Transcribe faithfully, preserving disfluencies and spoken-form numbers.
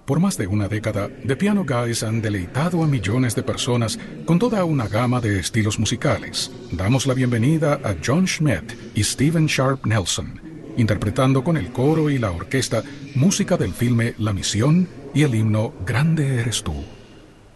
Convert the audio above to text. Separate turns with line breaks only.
Por más de una década, The Piano Guys han deleitado a millones de personas con toda una gama de estilos musicales. Damos la bienvenida a John Schmidt y Steven Sharp Nelson, interpretando con el coro y la orquesta música del filme La Misión y el himno Grande eres tú.